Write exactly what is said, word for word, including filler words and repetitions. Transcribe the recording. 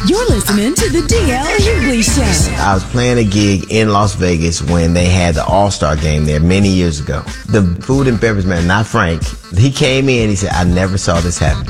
You're listening to the D L Hughley Show. I was playing a gig in Las Vegas when they had the All-Star game there many years ago. The food and beverage man, not Frank, he came in, he said, I never saw this happen.